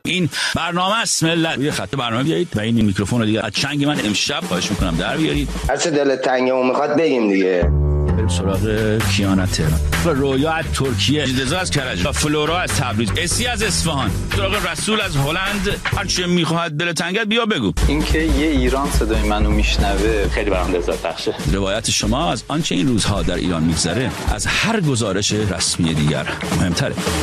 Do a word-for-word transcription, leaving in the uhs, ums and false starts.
این برنامه است ملت. روی خط برنامه بیایید و این میکروفون رو دیگه از چنگ من امشب خواهش میکنم در بیارید. هر چه دلت تنگه و میخواد بگیم دیگه. بریم سراغ کیانت تهران، رویا از ترکیه، رضا از کرج، فلورا از تبریز، اسی از اصفهان، سراغ رسول از هلند. هر چه میخواد دلت تنگت بیا بگو. اینکه یه ایران صدای منو میشنوه خیلی برام لذت بخشه. روایت شما از آنچه این روزها در ایران میگذره از هر گزارش رسمی دیگر مهمتره.